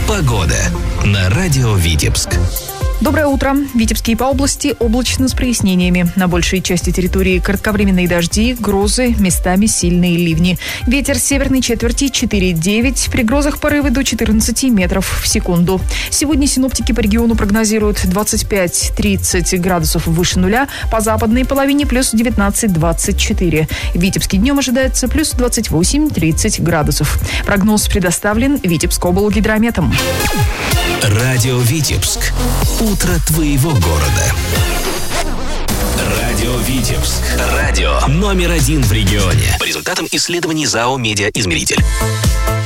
Погода на радио Витебск. Доброе утро. В Витебске и по области облачно с прояснениями. На большей части территории кратковременные дожди, грозы, местами сильные ливни. Ветер северной четверти 4,9. При грозах порывы до 14 метров в секунду. Сегодня синоптики по региону прогнозируют 25-30 градусов выше нуля. По западной половине плюс 19-24. В Витебске днем ожидается плюс 28-30 градусов. Прогноз предоставлен Витебскоблгидрометом. Радио Витебск. Утро твоего города. Радио Витебск. Радио номер 1 в регионе. По результатам исследований ЗАО «Медиаизмеритель».